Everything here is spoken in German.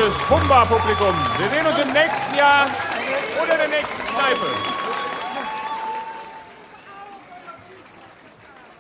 liebes Humba-Publikum. Wir sehen uns im nächsten Jahr oder der nächsten Kneipe.